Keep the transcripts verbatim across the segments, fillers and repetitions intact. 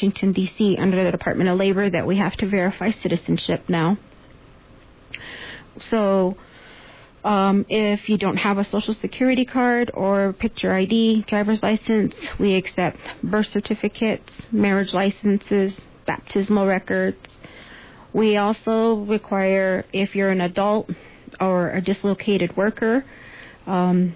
Washington, D C under the Department of Labor that we have to verify citizenship now. So um, if you don't have a Social Security card or picture I D, driver's license, we accept birth certificates, marriage licenses, baptismal records. We also require, if you're an adult or a dislocated worker, um,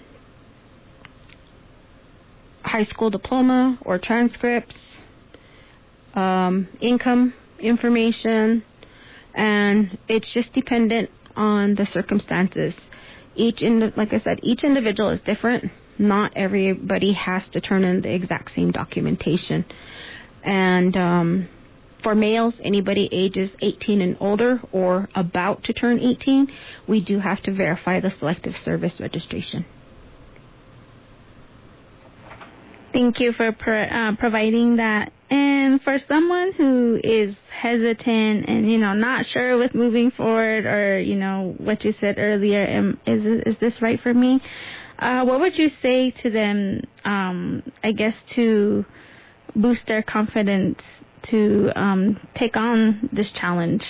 high school diploma or transcripts, um, income information, and it's just dependent on the circumstances. Each, in, like I said, each individual is different. Not everybody has to turn in the exact same documentation. And um, for males, anybody ages eighteen and older or about to turn eighteen, we do have to verify the Selective Service Registration. Thank you for pro- uh, providing that. And for someone who is hesitant and, you know, not sure with moving forward, or, you know, what you said earlier, um, is is this right for me? Uh, what would you say to them, um, I guess, to boost their confidence to um, take on this challenge?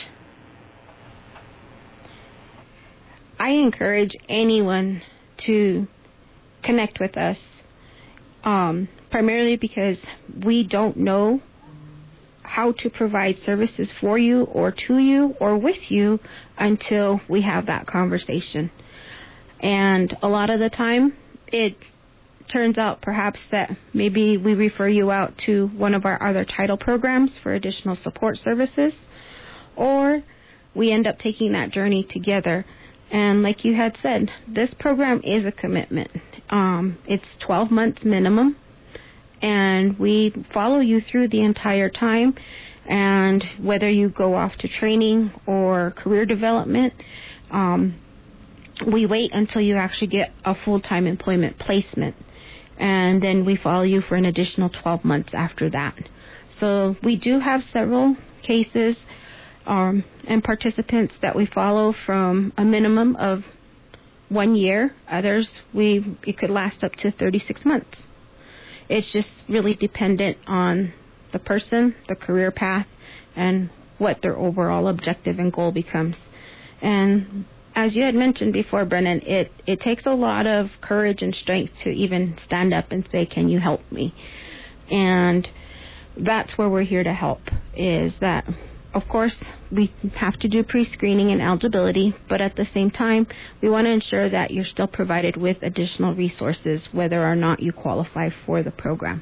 I encourage anyone to connect with us. Um, primarily because we don't know how to provide services for you or to you or with you until we have that conversation. And a lot of the time, it turns out perhaps that maybe we refer you out to one of our other title programs for additional support services, or we end up taking that journey together. And like you had said, this program is a commitment. Um, it's twelve months minimum, and we follow you through the entire time. And whether you go off to training or career development, um, we wait until you actually get a full-time employment placement. And then we follow you for an additional twelve months after that. So we do have several cases Um, and participants that we follow from a minimum of one year. Others, we it could last up to thirty-six months. It's just really dependent on the person, the career path, and what their overall objective and goal becomes. And as you had mentioned before, Brennan, it, it takes a lot of courage and strength to even stand up and say, can you help me? And that's where we're here to help, is that of course, we have to do pre-screening and eligibility, but at the same time, we want to ensure that you're still provided with additional resources, whether or not you qualify for the program.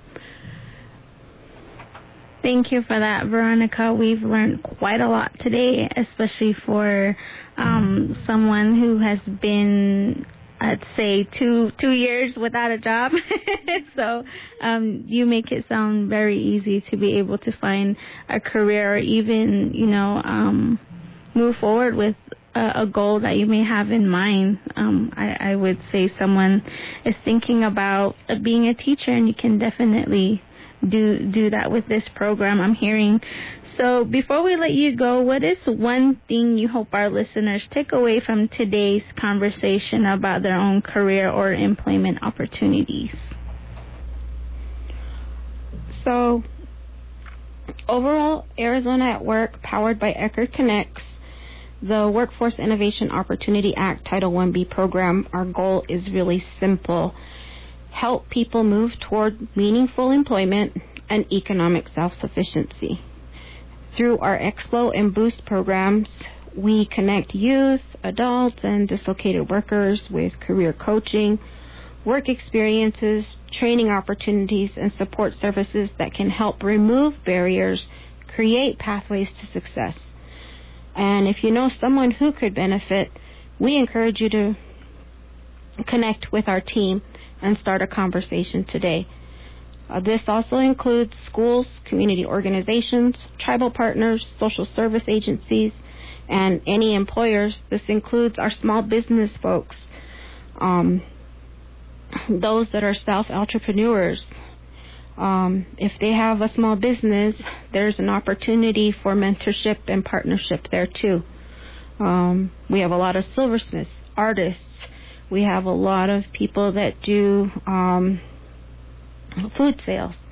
Thank you for that, Veronica. We've learned quite a lot today, especially for um, someone who has been, I'd say, two two years without a job. So um, you make it sound very easy to be able to find a career, or even, you know, um, move forward with a, a goal that you may have in mind. Um, I, I would say someone is thinking about uh, being a teacher, and you can definitely do do that with this program, I'm hearing. So before we let you go, what is one thing you hope our listeners take away from today's conversation about their own career or employment opportunities? So overall, Arizona at Work, powered by Eckerd Connects, the Workforce Innovation Opportunity Act Title one B program, our goal is really simple. Help people move toward meaningful employment and economic self-sufficiency. Through our X F L O and Boost programs, we connect youth, adults, and dislocated workers with career coaching, work experiences, training opportunities, and support services that can help remove barriers, create pathways to success. And if you know someone who could benefit, we encourage you to connect with our team and start a conversation today. Uh, this also includes schools, community organizations, tribal partners, social service agencies, and any employers. This includes our small business folks, um, those that are self-entrepreneurs. Um, if they have a small business, there's an opportunity for mentorship and partnership there too. Um, we have a lot of silversmiths, artists. We have a lot of people that do um, food sales.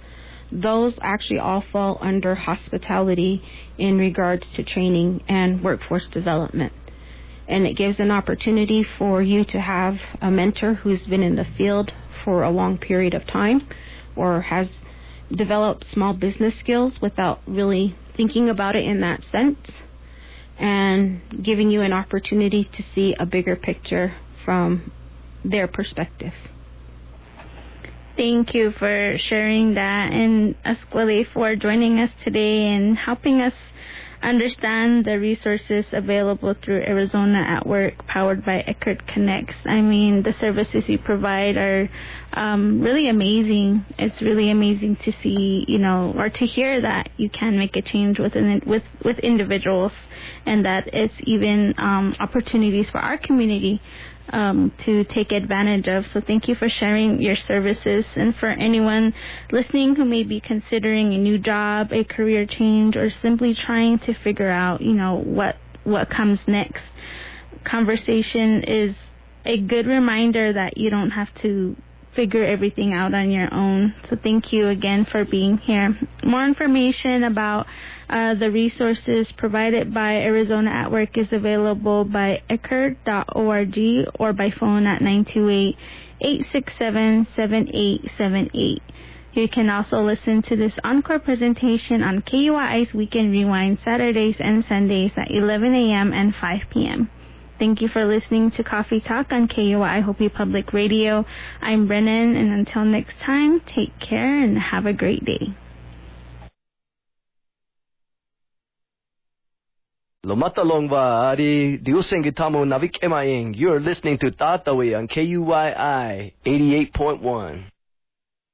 those actually all fall under hospitality in regards to training and workforce development. And it gives an opportunity for you to have a mentor who's been in the field for a long period of time or has developed small business skills without really thinking about it in that sense, and giving you an opportunity to see a bigger picture from their perspective. Thank you for sharing that, and Esquele for joining us today and helping us understand the resources available through Arizona at Work, powered by Eckerd Connects. I mean, the services you provide are um, really amazing. It's really amazing to see, you know, or to hear that you can make a change within with with individuals, and that it's even um, opportunities for our community Um, to take advantage of. So thank you for sharing your services. And for anyone listening who may be considering a new job, a career change, or simply trying to figure out, you know, what what comes next, conversation is a good reminder that you don't have to figure everything out on your own. So thank you again for being here. More information about uh, the resources provided by Arizona at Work is available by eckerd dot org or by phone at nine two eight, eight six seven, seven eight seven eight. You can also listen to this encore presentation on K U I I's Weekend Rewind Saturdays and Sundays at eleven a.m. and five p.m. Thank you for listening to Coffee Talk on K U I Hopi Public Radio. I'm Brennan, and until next time, take care and have a great day. Lomatalongva ari diusengitamo navik emaing. You're listening to Tatawi on K U I I eighty-eight point one.